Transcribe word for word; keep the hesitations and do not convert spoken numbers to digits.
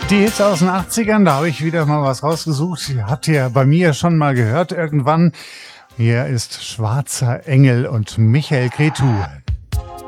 Die Hits aus den achtzigern, da habe ich wieder mal was rausgesucht. Habt ihr bei mir schon mal gehört irgendwann. Hier ist Schwarzer Engel und Michael Cretu.